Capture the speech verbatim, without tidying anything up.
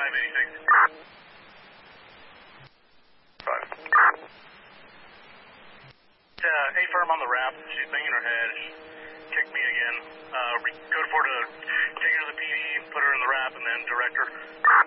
five eighty-six. Five. Uh, A firm on the wrap. She's banging her head. She kicked me again. Uh, we go for to take her to the P D, put her in the wrap, and then direct her.